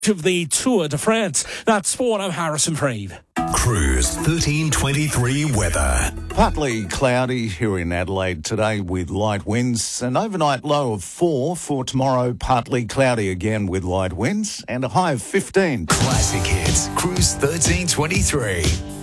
of the Tour de France. That's sport. I'm Harrison Freed. Cruise 1323 weather. Partly cloudy here in Adelaide today with light winds. An overnight low of 4 for tomorrow. Partly cloudy again with light winds and a high of 15. Classic hits. Cruise 1323.